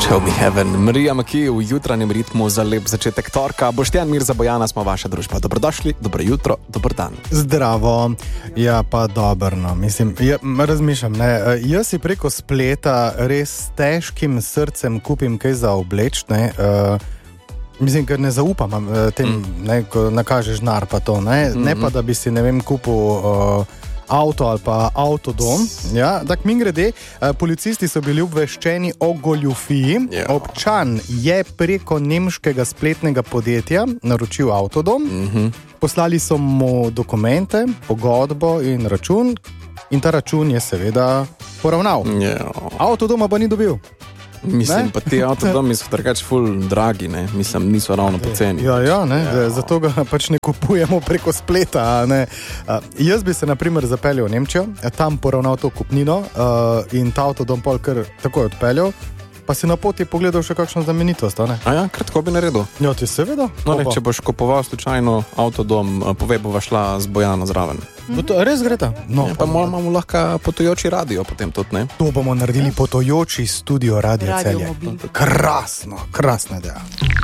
Show me heaven. Marija Maki v jutranjem ritmu za lep začetek torka. Boštjan Mirza Bojana smo vaša družba. Dobrodošli, dobro jutro, dober dan. Zdravo. Ja, pa dobrno. Mislim, razmišljam, ne. Jaz si preko spleta res s težkim srcem kupim kaj za obleč, ne. Mislim, ker ne zaupam tem, ne, ko nakažeš denar pa to, ne. Ne pa, da bi si, ne vem, kupil avto ali pa avtodom. Ja, tak mimogrede, policisti so bili obveščeni o goljufiji. Občan je preko nemškega spletnega podjetja naročil avtodom. Poslali so mu dokumente, pogodbo in račun in ta račun je seveda poravnal. Avtodoma pa ni dobil. Mislim, pa ti avtodomi so drugače ful dragi, ne? Mislim, niso ravno poceni. Ja, ne? Zato ga pač ne kupujemo preko spleta, ne? Jaz bi se na primer zapeljal v Nemčijo, tam poravnal to kupnino in ta avtodom pol kar takoj odpeljal, pa si na poti pogledal še kakšno znamenitost, ne? A ja, kratko bi naredil. Ja, ti seveda. No, ne, če boš kupoval slučajno avtodom, povej, bova šla z Bojano zraven. Res gre ta? No, ja, pa imamo lahko potujoči radio potem tudi, ne? To bomo naredili potujoči studio Radio Celje. Krasno, krasna ideja.